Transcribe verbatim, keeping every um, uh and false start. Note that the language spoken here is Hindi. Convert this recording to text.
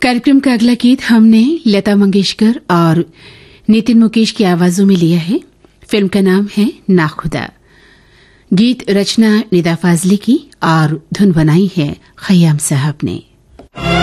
कार्यक्रम का अगला गीत हमने लता मंगेशकर और नितिन मुकेश की आवाजों में लिया है। फिल्म का नाम है नाखुदा। गीत रचना निदा फाजली की और धुन बनाई है खयाम साहब ने।